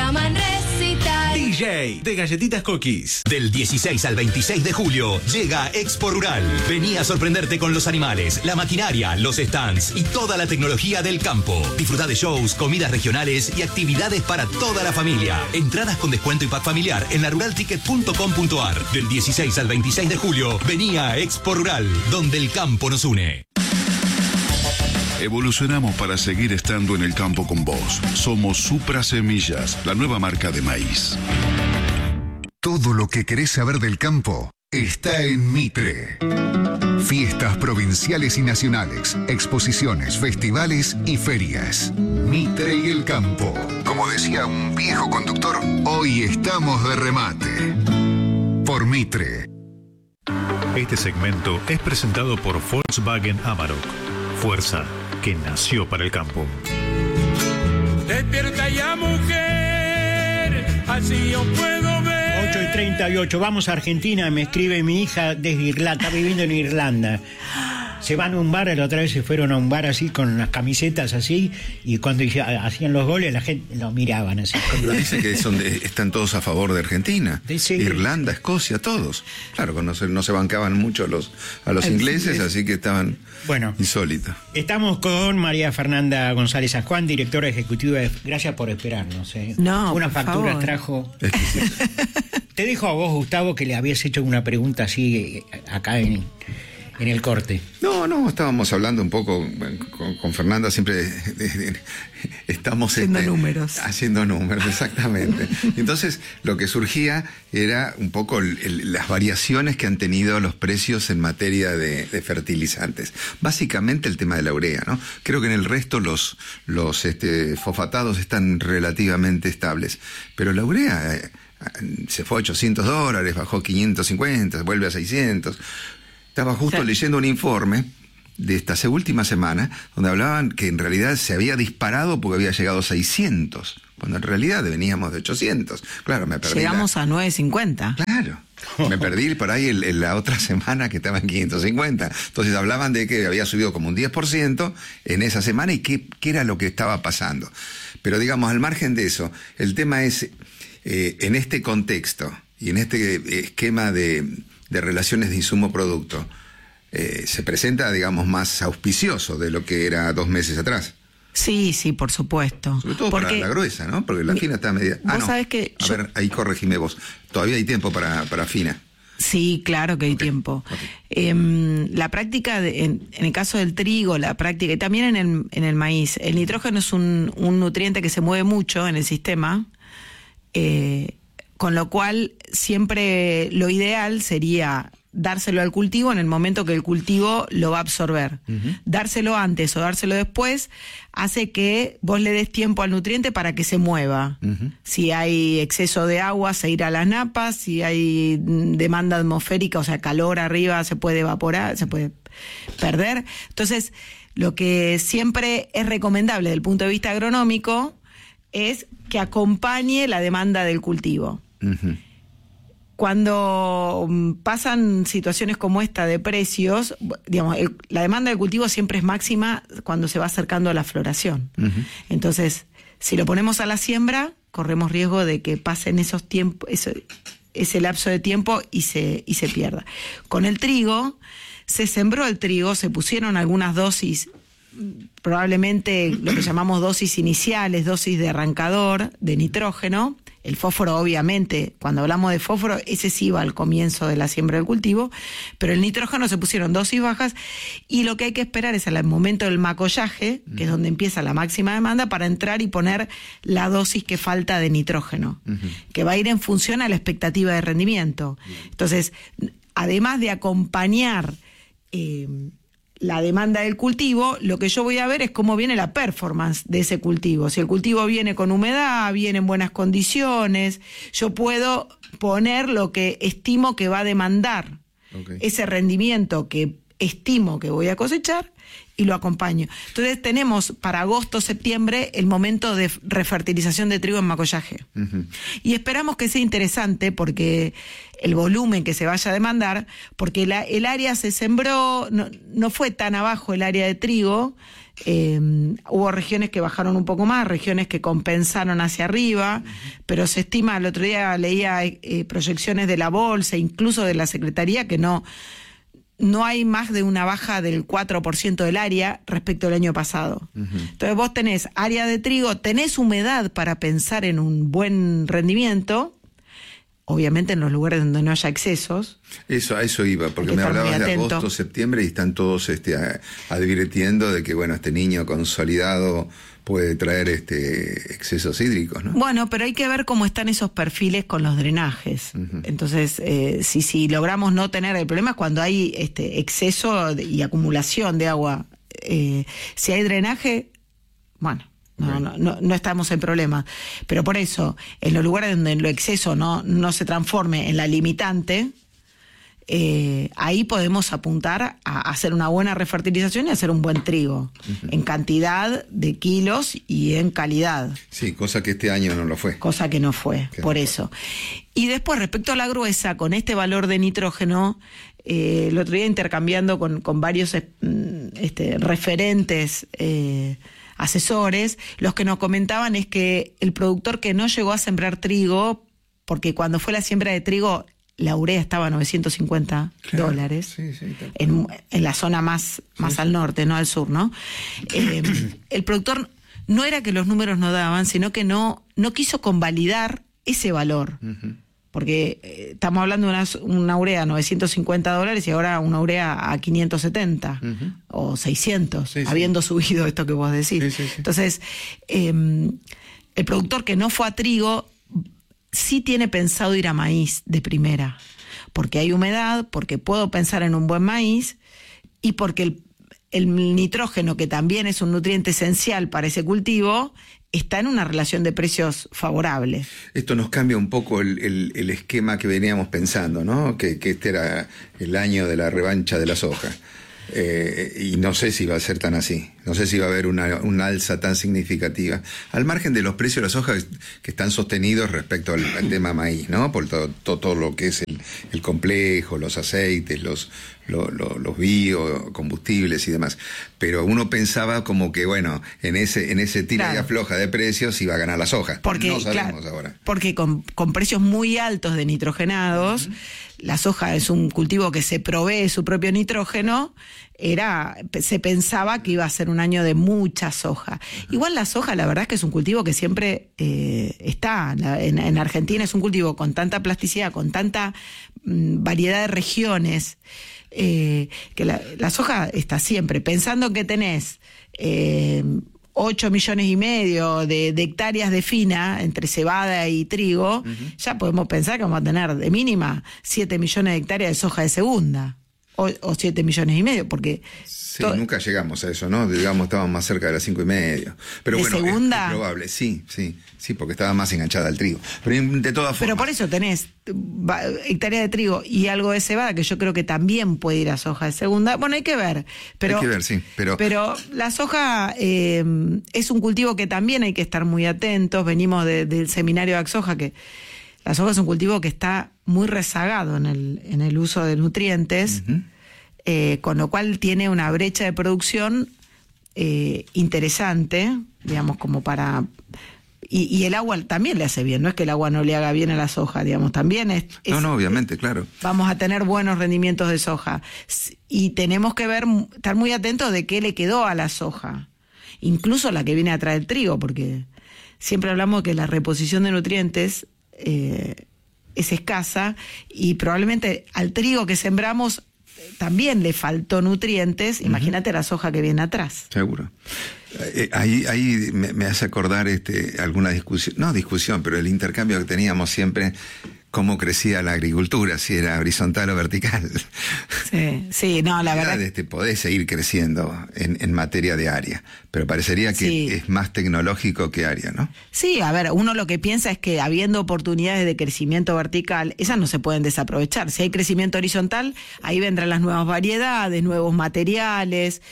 llaman recital. DJ de Galletitas Cookies. Del 16 al 26 de julio llega Expo Rural. Vení a sorprenderte con los animales, la maquinaria, los stands y toda la tecnología del campo. Disfruta de shows, comidas regionales y actividades para toda la familia. Entradas con descuento y pack familiar en laruralticket.com.ar. Del 16 al 26 de julio, vení a Expo Rural, donde el campo nos une. Evolucionamos para seguir estando en el campo con vos. Somos Supra Semillas, la nueva marca de maíz. Todo lo que querés saber del campo está en Mitre. Fiestas provinciales y nacionales, exposiciones, festivales y ferias. Mitre y el campo. Como decía un viejo conductor, hoy estamos de remate. Por Mitre. Este segmento es presentado por Volkswagen Amarok. Fuerza que nació para el campo. Despierta ya, mujer, así yo puedo ver. 8:38, vamos a Argentina, me escribe mi hija desde Irlanda, está viviendo en Irlanda. Se van a un bar, la otra vez se fueron a un bar así con las camisetas así, y cuando hacían los goles la gente los miraban así. Dice que están todos a favor de Argentina. Sí. Irlanda, Escocia, todos. Claro, no se bancaban mucho a los ingleses, así que estaban insólitos. Estamos con María Fernanda González San Juan, directora ejecutiva de... Gracias por esperarnos. No, una factura trajo. Te dijo a vos, Gustavo, que le habías hecho una pregunta así acá en el corte. No, estábamos hablando un poco con Fernanda, siempre estamos haciendo números, exactamente. Entonces, lo que surgía era un poco las variaciones que han tenido los precios en materia de fertilizantes. Básicamente el tema de la urea, ¿no? Creo que en el resto los fosfatados están relativamente estables, pero la urea se fue a $800, bajó a 550, vuelve a 600. Estaba justo leyendo un informe de esta última semana donde hablaban que en realidad se había disparado porque había llegado a 600, cuando en realidad veníamos de 800. Claro, me perdí. Llegamos a 950. Claro. Me perdí por ahí la otra semana que estaba en 550. Entonces hablaban de que había subido como un 10% en esa semana y qué era lo que estaba pasando. Pero digamos, al margen de eso, el tema es, en este contexto y en este esquema de relaciones de insumo-producto, se presenta, digamos, más auspicioso de lo que era 2 meses atrás. Sí, por supuesto. Sobre todo para la gruesa, ¿no? Porque la fina está media... Vos sabés que... A ver, ahí corregime vos. Todavía hay tiempo para fina. Sí, claro que hay tiempo. La práctica, en el caso del trigo, la práctica, y también en el maíz, el nitrógeno es un nutriente que se mueve mucho en el sistema, con lo cual siempre lo ideal sería dárselo al cultivo en el momento que el cultivo lo va a absorber. Dárselo antes o dárselo después hace que vos le des tiempo al nutriente para que se mueva. Si hay exceso de agua, se irá a las napas. Si hay demanda atmosférica, o sea, calor arriba, se puede evaporar, se puede perder. Entonces, lo que siempre es recomendable desde el punto de vista agronómico es que acompañe la demanda del cultivo. Cuando pasan situaciones como esta de precios, digamos, la demanda del cultivo siempre es máxima cuando se va acercando a la floración. Entonces, si lo ponemos a la siembra, corremos riesgo de que pasen esos tiempos, ese lapso de tiempo y se pierda. Con el trigo, se sembró el trigo, se pusieron algunas dosis, probablemente lo que llamamos dosis iniciales, dosis de arrancador, de nitrógeno. El fósforo, obviamente, cuando hablamos de fósforo, ese sí va al comienzo de la siembra del cultivo, pero el nitrógeno se pusieron dosis bajas y lo que hay que esperar es al momento del macollaje, que es donde empieza la máxima demanda, para entrar y poner la dosis que falta de nitrógeno, que va a ir en función a la expectativa de rendimiento. Entonces, además de acompañar la demanda del cultivo, lo que yo voy a ver es cómo viene la performance de ese cultivo. Si el cultivo viene con humedad, viene en buenas condiciones, yo puedo poner lo que estimo que va a demandar, ese rendimiento que estimo que voy a cosechar, y lo acompaño. Entonces tenemos para agosto, septiembre el momento de refertilización de trigo en macollaje. Y esperamos que sea interesante porque el volumen que se vaya a demandar, porque el área se sembró, no fue tan abajo el área de trigo, Hubo regiones que bajaron un poco más, regiones que compensaron hacia arriba, pero se estima, el otro día leía proyecciones de la bolsa, incluso de la Secretaría, que no hay más de una baja del 4% del área respecto al año pasado. Entonces vos tenés área de trigo, tenés humedad para pensar en un buen rendimiento, obviamente en los lugares donde no haya excesos. A eso iba, porque me hablabas de agosto, septiembre, y están todos advirtiendo de que, bueno, este niño consolidado puede traer excesos hídricos, ¿no? Bueno, pero hay que ver cómo están esos perfiles con los drenajes. Entonces, si logramos no tener, el problema es cuando hay exceso y acumulación de agua. Si hay drenaje, bueno, no estamos en problema. Pero por eso, en los lugares donde el exceso no se transforme en la limitante, ahí podemos apuntar a hacer una buena refertilización y hacer un buen trigo, en cantidad de kilos y en calidad. Sí, cosa que este año no lo fue. Cosa que no fue, por eso. Y después, respecto a la gruesa, con este valor de nitrógeno, el otro día intercambiando con varios referentes asesores, los que nos comentaban es que el productor que no llegó a sembrar trigo, porque cuando fue la siembra de trigo, la urea estaba a $950, en la zona más al norte, no al sur, ¿no? El productor no era que los números no daban, sino que no quiso convalidar ese valor. Porque estamos hablando de una urea a $950 y ahora una urea a 570 o 600, habiendo subido esto que vos decís. Entonces, el productor que no fue a trigo sí tiene pensado ir a maíz de primera, porque hay humedad, porque puedo pensar en un buen maíz y porque el nitrógeno, que también es un nutriente esencial para ese cultivo, está en una relación de precios favorable. Esto nos cambia un poco el esquema que veníamos pensando, ¿no? Que este era el año de la revancha de la soja. Y no sé si va a ser tan así. No sé si va a haber una alza tan significativa. Al margen de los precios de la soja que están sostenidos respecto al tema maíz, ¿no? Por todo lo que es el complejo, los aceites, los biocombustibles y demás. Pero uno pensaba como que, bueno, en ese tira y afloja de precios iba a ganar la soja. No sabemos ahora. Porque con precios muy altos de nitrogenados, la soja es un cultivo que se provee su propio nitrógeno, se pensaba que iba a ser un año de mucha soja. Igual la soja, la verdad es que es un cultivo que siempre está. En Argentina es un cultivo con tanta plasticidad, con tanta variedad de regiones, que la soja está siempre. Pensando que tenés 8,5 millones de hectáreas de fina entre cebada y trigo, ya podemos pensar que vamos a tener de mínima 7 millones de hectáreas de soja de segunda. O 7,5 millones, porque... Sí, nunca llegamos a eso, ¿no? Digamos, estábamos más cerca de las 5,5. Pero ¿de bueno, segunda? Es probable, sí, porque estaba más enganchada al trigo. Pero de todas formas... Pero por eso tenés hectárea de trigo y algo de cebada, que yo creo que también puede ir a soja de segunda. Bueno, hay que ver. Pero, hay que ver, sí. Pero la soja es un cultivo que también hay que estar muy atentos. Venimos del seminario de Axoja, que la soja es un cultivo que está muy rezagado en el uso de nutrientes, con lo cual tiene una brecha de producción interesante, digamos, como para... Y el agua también le hace bien, no es que el agua no le haga bien a la soja, digamos, también es... No, obviamente, claro. Vamos a tener buenos rendimientos de soja. Y tenemos que estar muy atentos de qué le quedó a la soja, incluso la que viene atrás del trigo, porque siempre hablamos que la reposición de nutrientes es escasa y probablemente al trigo que sembramos también le faltó nutrientes. Imagínate la soja que viene atrás. Seguro. Ahí me hace acordar alguna discusión, pero el intercambio que teníamos siempre, cómo crecía la agricultura, si era horizontal o vertical. Sí, no, la verdad. Podés seguir creciendo en materia de área, pero parecería que es más tecnológico que área, ¿no? Sí, a ver, uno lo que piensa es que habiendo oportunidades de crecimiento vertical, esas no se pueden desaprovechar. Si hay crecimiento horizontal, ahí vendrán las nuevas variedades, nuevos materiales,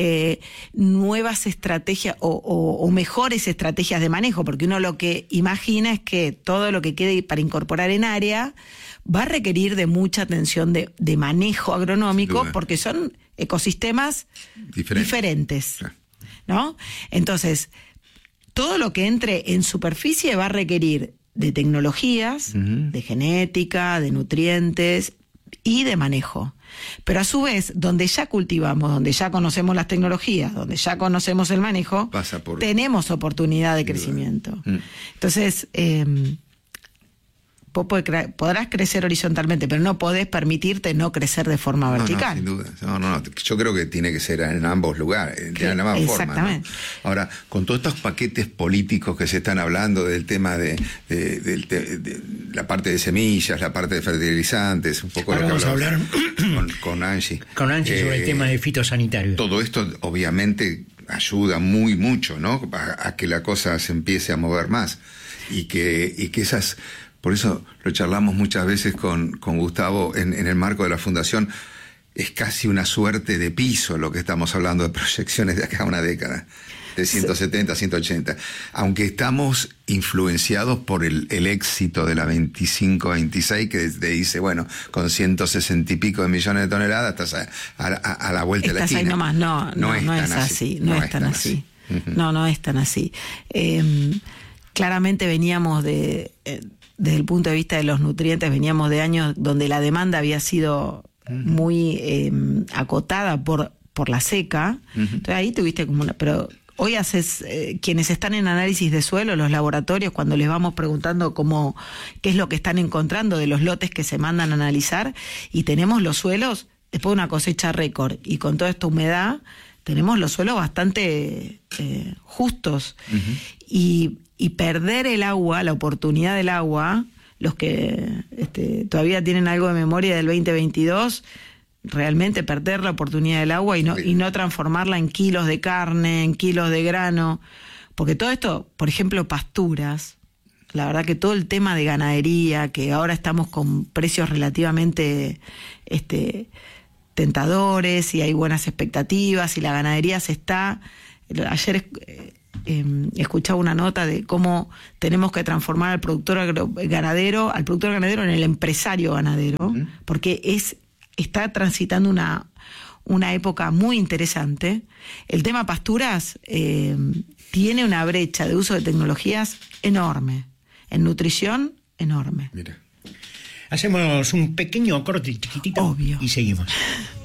nuevas estrategias o mejores estrategias de manejo, porque uno lo que imagina es que todo lo que quede para incorporar en área va a requerir de mucha atención de manejo agronómico, porque son ecosistemas diferentes. Claro. ¿no? Entonces, todo lo que entre en superficie va a requerir de tecnologías, de genética, de nutrientes y de manejo. Pero a su vez, donde ya cultivamos, donde ya conocemos las tecnologías, donde ya conocemos el manejo, tenemos oportunidad de crecimiento. Entonces, vos podrás crecer horizontalmente, pero no podés permitirte no crecer de forma vertical. No, sin duda. No. Yo creo que tiene que ser en ambos lugares, en ambas formas. Exactamente. ¿No? Ahora, con todos estos paquetes políticos que se están hablando del tema de la parte de semillas, la parte de fertilizantes, un poco ahora lo que vamos a hablar con Angie. Con Angie sobre el tema de fitosanitario. Todo esto, obviamente, ayuda mucho, ¿no? A que la cosa se empiece a mover más. Y que esas... Por eso lo charlamos muchas veces con Gustavo en el marco de la fundación. Es casi una suerte de piso lo que estamos hablando de proyecciones de acá a una década, de 170, 180. Aunque estamos influenciados por el éxito de la 25-26, que te dice, bueno, con 160 y pico de millones de toneladas estás a la vuelta de la esquina. Ahí nomás. No es así. No es tan así. No es tan así. Claramente veníamos desde el punto de vista de los nutrientes, veníamos de años donde la demanda había sido muy acotada por la seca. Entonces ahí tuviste como una... Pero hoy quienes están en análisis de suelo, los laboratorios, cuando les vamos preguntando qué es lo que están encontrando de los lotes que se mandan a analizar, y tenemos los suelos, después de una cosecha récord, y con toda esta humedad, tenemos los suelos bastante justos. Y perder el agua, la oportunidad del agua, los que todavía tienen algo de memoria del 2022, realmente perder la oportunidad del agua y no transformarla en kilos de carne, en kilos de grano, porque todo esto, por ejemplo, pasturas, la verdad que todo el tema de ganadería, que ahora estamos con precios relativamente tentadores y hay buenas expectativas y la ganadería ayer escuchaba una nota de cómo tenemos que transformar al productor ganadero en el empresario ganadero, porque está transitando una época muy interesante. El tema pasturas tiene una brecha de uso de tecnologías enorme, en nutrición enorme. Mira. Hacemos un pequeño corte chiquitito. Obvio. Y seguimos.